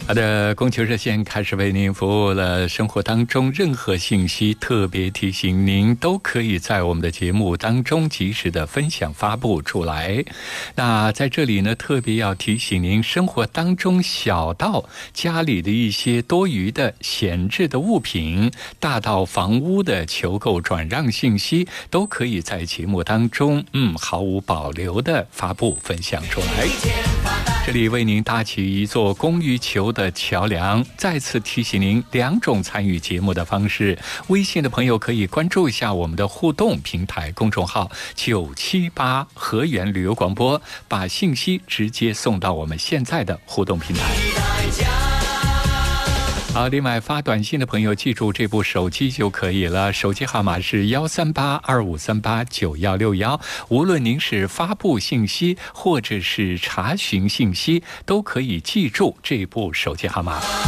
好的，供求热线开始为您服务了。生活当中任何信息，特别提醒您都可以在我们的节目当中及时的分享发布出来。那在这里呢，特别要提醒您，生活当中小到家里的一些多余的闲置的物品，大到房屋的求购转让信息，都可以在节目当中毫无保留的发布分享出来。这里为您搭起一座公寓球的桥梁，再次提醒您2种参与节目的方式。微信的朋友可以关注一下我们的互动平台公众号978河源旅游广播，把信息直接送到我们现在的互动平台。好，另外发短信的朋友记住这部手机就可以了，手机号码是13825389161。无论您是发布信息或者是查询信息，都可以记住这部手机号码。